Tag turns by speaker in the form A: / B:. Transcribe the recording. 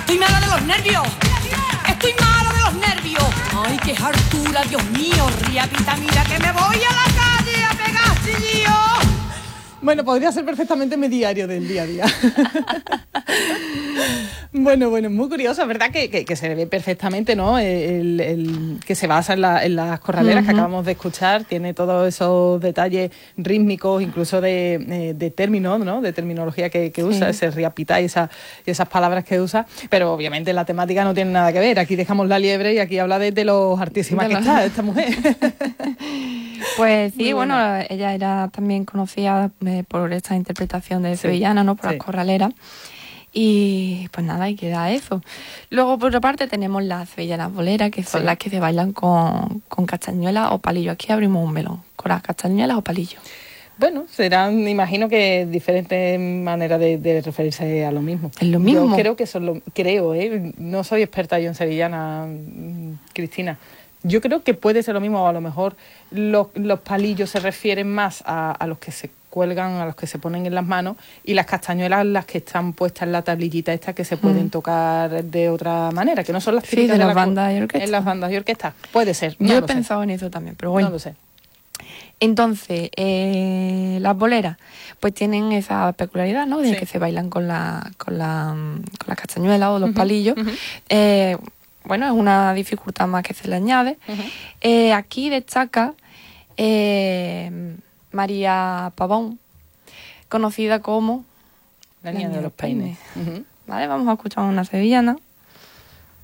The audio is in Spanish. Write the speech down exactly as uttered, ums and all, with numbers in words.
A: Estoy mala de los nervios. Estoy mala de los nervios. Ay, qué hartura, Dios mío. Riapita, mira que me voy a la calle a pegar chillillos.
B: Bueno, podría ser perfectamente mi diario del día a día. Bueno, bueno, muy curioso, ¿verdad? Que, que, que se ve perfectamente, ¿no? El, el, que se basa en, la, en las corraleras uh-huh. que acabamos de escuchar, tiene todos esos detalles rítmicos, incluso de, eh, de términos, ¿no? De terminología que, que usa, sí. ese riapita y, esa, y esas palabras que usa, pero obviamente la temática no tiene nada que ver. Aquí dejamos la liebre y aquí habla de, de los artísimas de que los... está esta mujer.
C: Pues sí, bueno, ella era también conocida eh, por esta interpretación de sí. sevillana, ¿no? Por sí. las corraleras. Y pues nada, y queda eso. Luego, por otra parte, tenemos las sevillanas boleras, que son sí. las que se bailan con, con castañuelas o palillos. Aquí abrimos un melón, con las castañuelas o palillos.
B: Bueno, serán, me imagino que diferentes maneras de, de referirse a lo mismo.
C: Es lo mismo.
B: Yo creo que son lo, creo, ¿eh? No soy experta yo en sevillana, Cristina. Yo creo que puede ser lo mismo, o a lo mejor los, los palillos se refieren más a, a los que se cuelgan, a los que se ponen en las manos, y las castañuelas las que están puestas en la tablillita esta que se pueden mm. tocar de otra manera, que no son las típicas
C: sí, de, de
B: las
C: la bandas y orquestas.
B: En las bandas y orquestas. Puede ser. No
C: Yo he
B: lo
C: pensado
B: sé.
C: en eso también, pero bueno.
B: No lo sé.
C: Entonces, eh, las boleras pues tienen esa peculiaridad, ¿no? De sí. que se bailan con la con la con las castañuelas o los uh-huh, palillos. Uh-huh. Eh, bueno, es una dificultad más que se le añade. Uh-huh. Eh, aquí destaca eh, María Pavón, conocida como
B: la niña de los peines.
C: peines. Uh-huh. Vale, vamos a escuchar una sevillana.